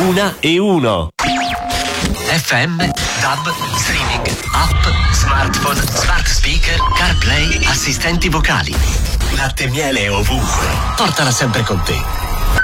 una e uno. FM, DAB, streaming, app, smartphone, smart speaker, CarPlay, assistenti vocali. Latte e miele ovunque. Portala sempre con te.